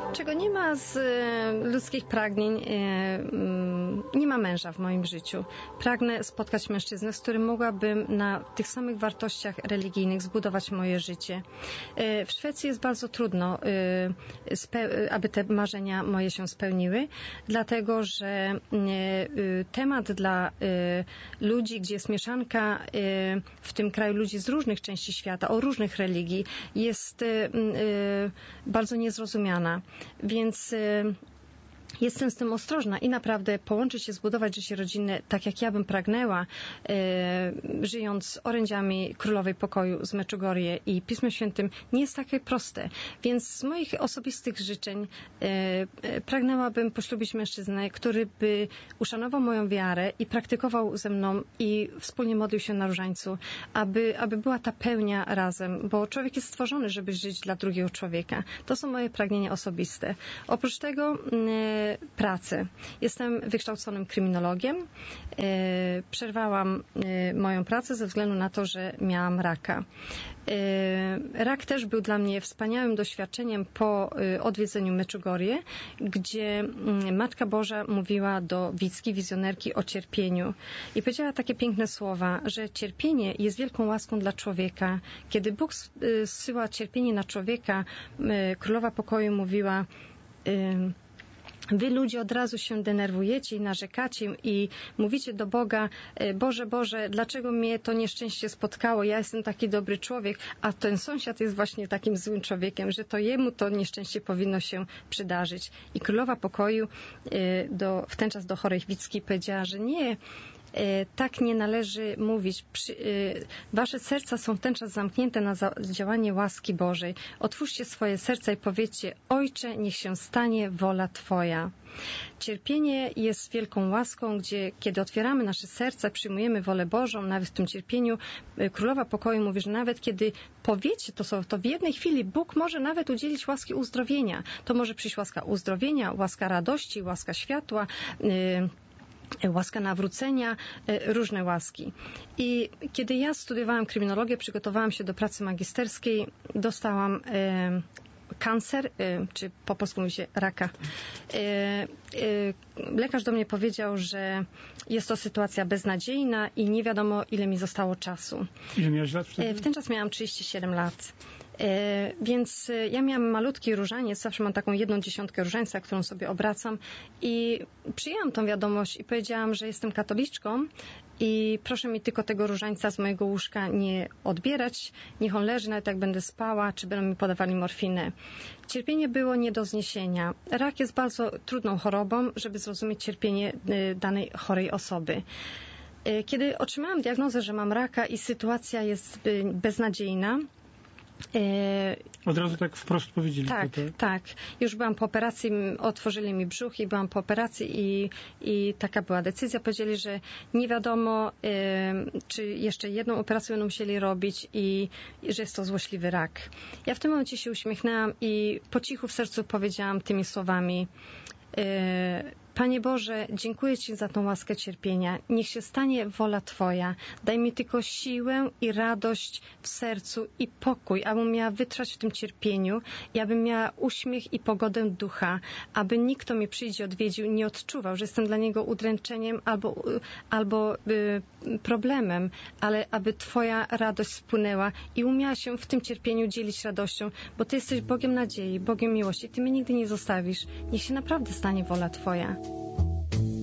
Czego nie ma z ludzkich pragnień, nie ma męża w moim życiu. Pragnę spotkać mężczyznę, z którym mogłabym na tych samych wartościach religijnych zbudować moje życie. W Szwecji jest bardzo trudno, aby te marzenia moje się spełniły, dlatego że temat dla ludzi, gdzie jest mieszanka w tym kraju ludzi z różnych części świata, o różnych religii, jest bardzo niezrozumiana. Więc jestem z tym ostrożna i naprawdę połączyć się, zbudować życie rodzinne tak, jak ja bym pragnęła, żyjąc orędziami Królowej Pokoju z Meczugorie i Pismem Świętym, nie jest takie proste. Więc z moich osobistych życzeń pragnęłabym poślubić mężczyznę, który by uszanował moją wiarę i praktykował ze mną i wspólnie modlił się na różańcu, aby była ta pełnia razem, bo człowiek jest stworzony, żeby żyć dla drugiego człowieka. To są moje pragnienia osobiste. Oprócz tego pracy. Jestem wykształconym kryminologiem. Przerwałam moją pracę ze względu na to, że miałam raka. Rak też był dla mnie wspaniałym doświadczeniem po odwiedzeniu Meczugorje, gdzie Matka Boża mówiła do Wicki, wizjonerki, o cierpieniu. I powiedziała takie piękne słowa, że cierpienie jest wielką łaską dla człowieka. Kiedy Bóg zsyła cierpienie na człowieka, Królowa Pokoju mówiła: wy ludzie od razu się denerwujecie i narzekacie i mówicie do Boga: Boże, Boże, dlaczego mnie to nieszczęście spotkało? Ja jestem taki dobry człowiek, a ten sąsiad jest właśnie takim złym człowiekiem, że to jemu to nieszczęście powinno się przydarzyć. I Królowa Pokoju w ten czas do chorej Wicki powiedziała, że nie, tak nie należy mówić. Wasze serca są w ten czas zamknięte na działanie łaski Bożej. Otwórzcie swoje serca i powiedzcie: Ojcze, niech się stanie wola Twoja. Cierpienie jest wielką łaską, kiedy otwieramy nasze serca, przyjmujemy wolę Bożą, nawet w tym cierpieniu, Królowa Pokoju mówi, że nawet kiedy powiecie to w jednej chwili Bóg może nawet udzielić łaski uzdrowienia. To może przyjść łaska uzdrowienia, łaska radości, łaska światła, łaska nawrócenia, różne łaski. I kiedy ja studiowałam kryminologię, przygotowałam się do pracy magisterskiej, dostałam kancer, czy po polsku mówi się raka. Lekarz do mnie powiedział, że jest to sytuacja beznadziejna i nie wiadomo, ile mi zostało czasu. Ile miałeś lat wtedy? W ten czas miałam 37 lat. Więc ja miałam malutki różaniec, zawsze mam taką 1/10 różańca, którą sobie obracam, i przyjęłam tą wiadomość i powiedziałam, że jestem katoliczką i proszę mi tylko tego różańca z mojego łóżka nie odbierać, niech on leży, nawet jak będę spała, czy będą mi podawali morfinę. Cierpienie było nie do zniesienia. Rak jest bardzo trudną chorobą, żeby zrozumieć cierpienie danej chorej osoby. Kiedy otrzymałam diagnozę, że mam raka i sytuacja jest beznadziejna, od razu tak wprost powiedzieli. Tak. Już byłam po operacji, otworzyli mi brzuch i byłam po operacji i taka była decyzja. Powiedzieli, że nie wiadomo, czy jeszcze jedną operację będą musieli robić i że jest to złośliwy rak. Ja w tym momencie się uśmiechnęłam i po cichu w sercu powiedziałam tymi słowami: Panie Boże, dziękuję Ci za tą łaskę cierpienia. Niech się stanie wola Twoja. Daj mi tylko siłę i radość w sercu i pokój, abym miała wytrwać w tym cierpieniu i abym miała uśmiech i pogodę ducha, aby nikt, kto mnie przyjdzie odwiedził, nie odczuwał, że jestem dla niego udręczeniem albo problemem, ale aby Twoja radość spłynęła i umiała się w tym cierpieniu dzielić radością, bo Ty jesteś Bogiem nadziei, Bogiem miłości. Ty mnie nigdy nie zostawisz. Niech się naprawdę stanie wola Twoja.